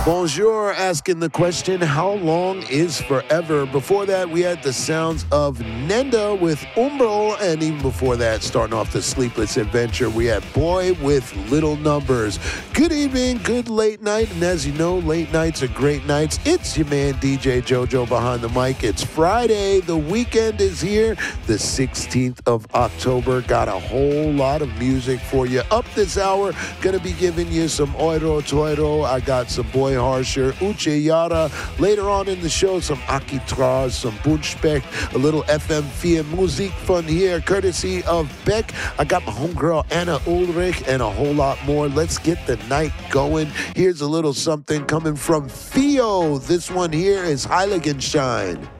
Bonjour, asking the question, how long is forever? Before that, we had the sounds of Nenda with Umbro, and even before that, starting off the Sleepless Adventure, we had Boy with Little Numbers. Good evening, good late night, and as you know, late nights are great nights. It's your man, DJ JoJo, behind the mic. It's Friday, the weekend is here, the 16th of October. Got a whole lot of music for you up this hour. Gonna be giving you some Oiro Toiro. I got some Boy Harsher, Uche Yara. Later on in the show, some Aki Traz, some Bunchbeck, a little FM4 Musik fun here, courtesy of Beck. I got my homegirl Anna Ulrich and a whole lot more. Let's get the night going. Here's a little something coming from Theo. This one here is Heiligenschein.